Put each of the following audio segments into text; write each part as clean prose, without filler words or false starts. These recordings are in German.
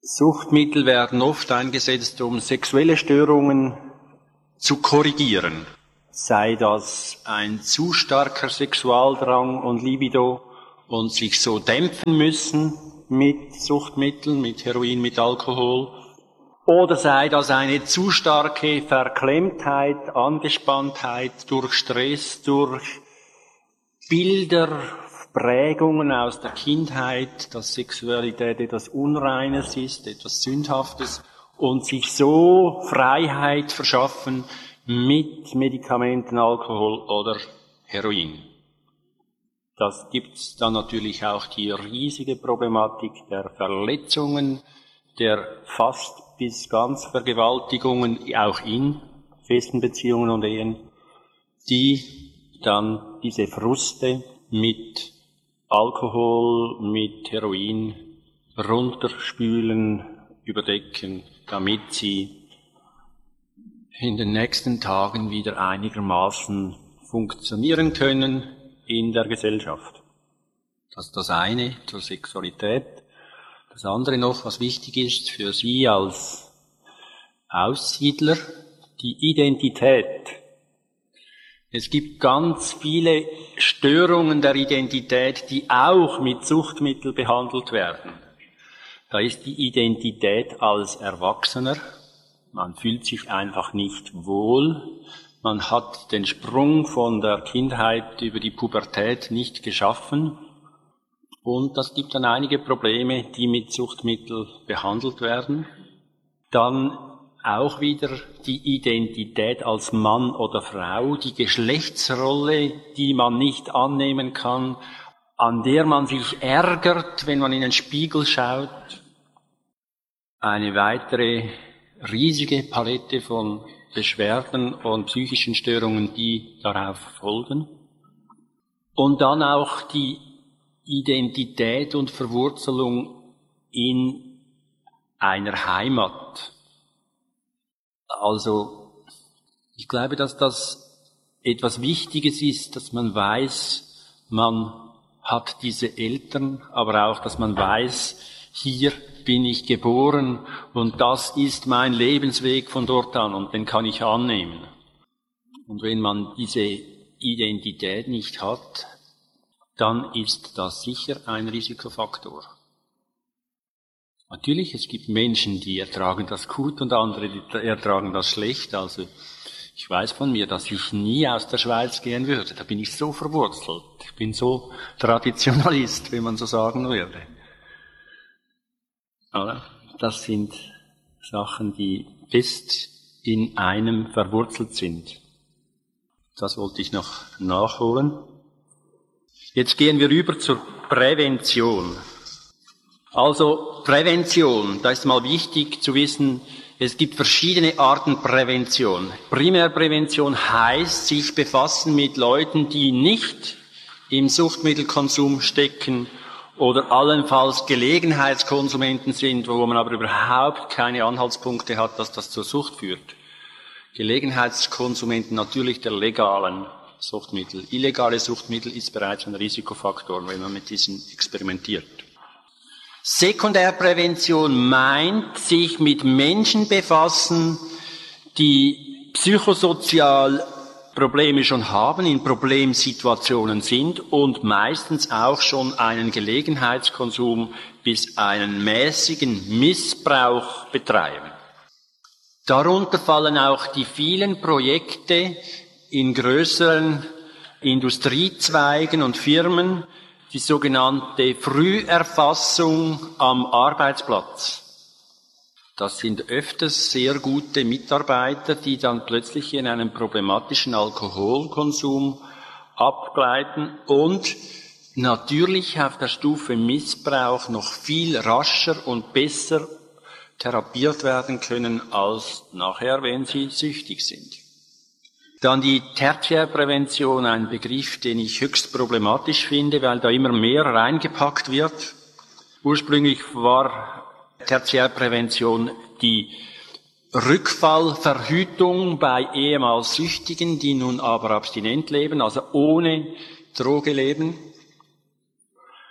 Suchtmittel werden oft eingesetzt, um sexuelle Störungen zu korrigieren. Sei das ein zu starker Sexualdrang und Libido und sich so dämpfen müssen mit Suchtmitteln, mit Heroin, mit Alkohol. Oder sei das eine zu starke Verklemmtheit, Angespanntheit durch Stress, durch Bilder, Prägungen aus der Kindheit, dass Sexualität etwas Unreines ist, etwas Sündhaftes und sich so Freiheit verschaffen mit Medikamenten, Alkohol oder Heroin. Das gibt's dann natürlich auch die riesige Problematik der Verletzungen, der fast bis ganz Vergewaltigungen, auch in festen Beziehungen und Ehen, die dann diese Fruste mit Alkohol, mit Heroin runterspülen, überdecken, damit sie in den nächsten Tagen wieder einigermaßen funktionieren können in der Gesellschaft. Das ist das eine zur Sexualität. Das andere noch, was wichtig ist für Sie als Aussiedler, die Identität. Es gibt ganz viele Störungen der Identität, die auch mit Suchtmitteln behandelt werden. Da ist die Identität als Erwachsener. Man fühlt sich einfach nicht wohl. Man hat den Sprung von der Kindheit über die Pubertät nicht geschaffen. Und das gibt dann einige Probleme, die mit Suchtmitteln behandelt werden. Dann auch wieder die Identität als Mann oder Frau, die Geschlechtsrolle, die man nicht annehmen kann, an der man sich ärgert, wenn man in den Spiegel schaut. Eine weitere riesige Palette von Beschwerden und psychischen Störungen, die darauf folgen. Und dann auch die Identität und Verwurzelung in einer Heimat. Also, ich glaube, dass das etwas Wichtiges ist, dass man weiß, man hat diese Eltern, aber auch, dass man weiß, hier bin ich geboren und das ist mein Lebensweg von dort an und den kann ich annehmen. Und wenn man diese Identität nicht hat, dann ist das sicher ein Risikofaktor. Natürlich, es gibt Menschen, die ertragen das gut und andere, die ertragen das schlecht. Also ich weiß von mir, dass ich nie aus der Schweiz gehen würde. Da bin ich so verwurzelt. Ich bin so Traditionalist, wenn man so sagen würde. Aber das sind Sachen, die fest in einem verwurzelt sind. Das wollte ich noch nachholen. Jetzt gehen wir über zur Prävention. Also Prävention, da ist mal wichtig zu wissen, es gibt verschiedene Arten Prävention. Primärprävention heißt, sich befassen mit Leuten, die nicht im Suchtmittelkonsum stecken oder allenfalls Gelegenheitskonsumenten sind, wo man aber überhaupt keine Anhaltspunkte hat, dass das zur Sucht führt. Gelegenheitskonsumenten natürlich der legalen Suchtmittel. Illegale Suchtmittel ist bereits ein Risikofaktor, wenn man mit diesen experimentiert. Sekundärprävention meint, sich mit Menschen befassen, die psychosozial Probleme schon haben, in Problemsituationen sind und meistens auch schon einen Gelegenheitskonsum bis einen mäßigen Missbrauch betreiben. Darunter fallen auch die vielen Projekte in größeren Industriezweigen und Firmen, die sogenannte Früherfassung am Arbeitsplatz. Das sind öfters sehr gute Mitarbeiter, die dann plötzlich in einen problematischen Alkoholkonsum abgleiten und natürlich auf der Stufe Missbrauch noch viel rascher und besser therapiert werden können als nachher, wenn sie süchtig sind. Dann die Tertiärprävention, ein Begriff, den ich höchst problematisch finde, weil da immer mehr reingepackt wird. Ursprünglich war Tertiärprävention die Rückfallverhütung bei ehemals Süchtigen, die nun aber abstinent leben, also ohne Droge leben.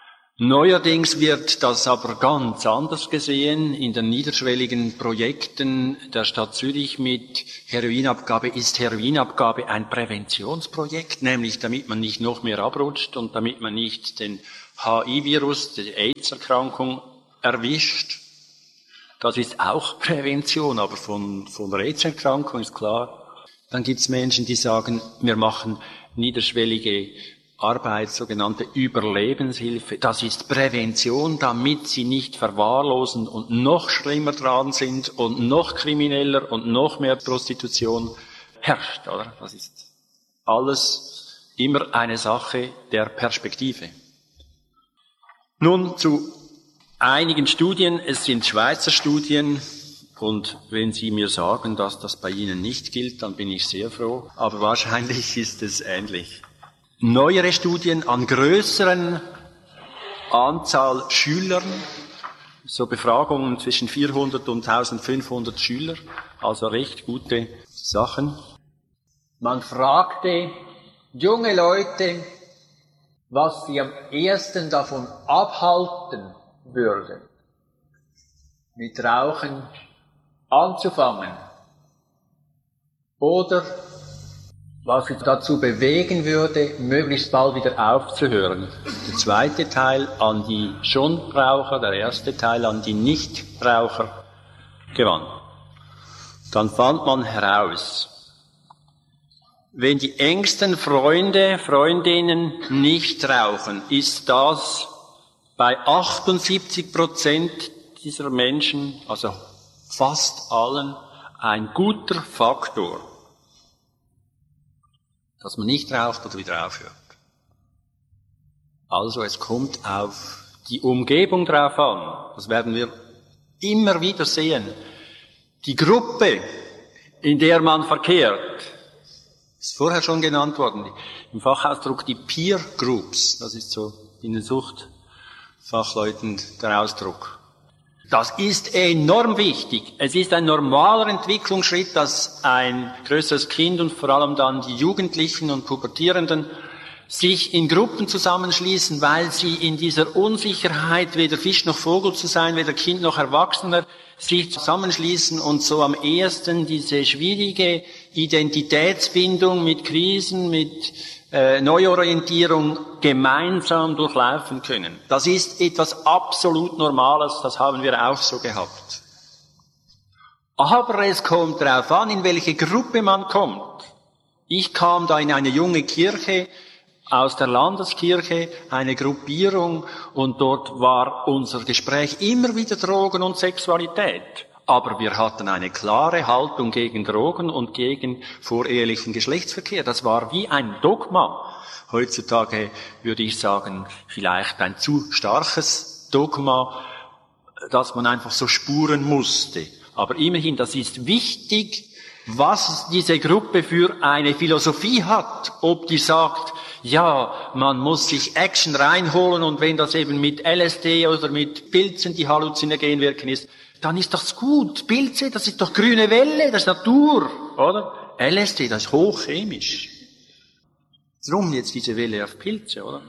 Neuerdings wird das aber ganz anders gesehen. In den niederschwelligen Projekten der Stadt Zürich mit Heroinabgabe ist Heroinabgabe ein Präventionsprojekt, nämlich damit man nicht noch mehr abrutscht und damit man nicht den HIV-Virus, die AIDS-Erkrankung erwischt. Das ist auch Prävention, aber von der AIDS-Erkrankung ist klar. Dann gibt es Menschen, die sagen, wir machen niederschwellige Arbeit, sogenannte Überlebenshilfe. Das ist Prävention, damit sie nicht verwahrlosen und noch schlimmer dran sind und noch krimineller und noch mehr Prostitution herrscht, oder? Das ist alles immer eine Sache der Perspektive. Nun zu einigen Studien. Es sind Schweizer Studien. Und wenn Sie mir sagen, dass das bei Ihnen nicht gilt, dann bin ich sehr froh. Aber wahrscheinlich ist es ähnlich. Neuere Studien an größeren Anzahl Schülern, so Befragungen zwischen 400 und 1500 Schüler, also recht gute Sachen. Man fragte junge Leute, was sie am ehesten davon abhalten würde, mit Rauchen anzufangen oder was sie dazu bewegen würde, möglichst bald wieder aufzuhören. Der zweite Teil an die Schonraucher, der erste Teil an die Nichtraucher gewann. Dann fand man heraus, wenn die engsten Freunde, Freundinnen nicht rauchen, ist das bei 78% dieser Menschen, also fast allen, ein guter Faktor, dass man nicht raucht oder wieder aufhört. Also es kommt auf die Umgebung drauf an. Das werden wir immer wieder sehen. Die Gruppe, in der man verkehrt, ist vorher schon genannt worden, im Fachausdruck die Peer Groups, das ist so in den Suchtfachleuten der Ausdruck. Das ist enorm wichtig. Es ist ein normaler Entwicklungsschritt, dass ein größeres Kind und vor allem dann die Jugendlichen und Pubertierenden sich in Gruppen zusammenschließen, weil sie in dieser Unsicherheit, weder Fisch noch Vogel zu sein, weder Kind noch Erwachsener, sich zusammenschließen und so am ehesten diese schwierige Identitätsbindung mit Krisen, mit Neuorientierung gemeinsam durchlaufen können. Das ist etwas absolut Normales, das haben wir auch so gehabt. Aber es kommt darauf an, in welche Gruppe man kommt. Ich kam da in eine junge Kirche, aus der Landeskirche, eine Gruppierung, und dort war unser Gespräch immer wieder Drogen und Sexualität. Aber wir hatten eine klare Haltung gegen Drogen und gegen vorehelichen Geschlechtsverkehr. Das war wie ein Dogma. Heutzutage würde ich sagen, vielleicht ein zu starkes Dogma, dass man einfach so spuren musste. Aber immerhin, das ist wichtig, was diese Gruppe für eine Philosophie hat. Ob die sagt, ja, man muss sich Action reinholen und wenn das eben mit LSD oder mit Pilzen, die halluzinogen wirken ist, dann ist das gut. Pilze, das ist doch grüne Welle, das ist Natur, oder? LSD, das ist hochchemisch. Drum jetzt diese Welle auf Pilze, oder?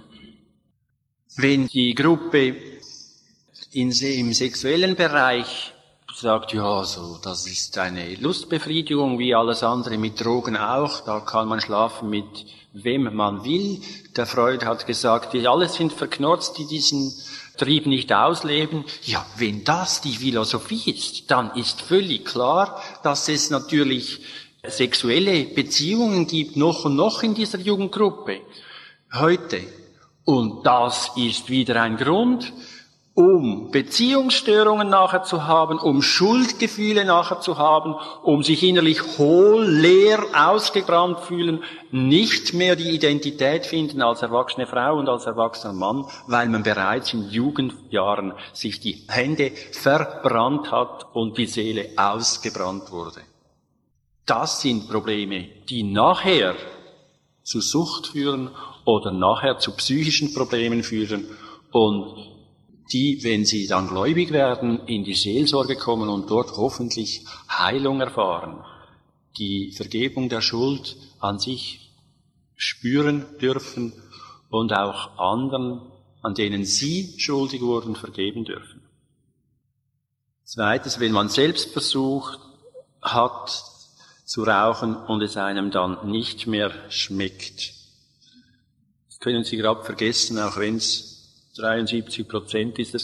Wenn die Gruppe im sexuellen Bereich sagt, ja, so, das ist eine Lustbefriedigung, wie alles andere mit Drogen auch, da kann man schlafen mit wem man will. Der Freud hat gesagt, die alle sind verknurzt, die diesen Trieb nicht ausleben. Ja, wenn das die Philosophie ist, dann ist völlig klar, dass es natürlich sexuelle Beziehungen gibt, noch und noch in dieser Jugendgruppe. Heute. Und das ist wieder ein Grund, um Beziehungsstörungen nachher zu haben, um Schuldgefühle nachher zu haben, um sich innerlich hohl, leer, ausgebrannt fühlen, nicht mehr die Identität finden als erwachsene Frau und als erwachsener Mann, weil man bereits in Jugendjahren sich die Hände verbrannt hat und die Seele ausgebrannt wurde. Das sind Probleme, die nachher zu Sucht führen oder nachher zu psychischen Problemen führen und die, wenn sie dann gläubig werden, in die Seelsorge kommen und dort hoffentlich Heilung erfahren, die Vergebung der Schuld an sich spüren dürfen und auch anderen an denen Sie schuldig wurden, vergeben dürfen. Zweitens, wenn man selbst versucht hat zu rauchen und es einem dann nicht mehr schmeckt. Das können Sie gerade vergessen, auch wenn es 73% ist.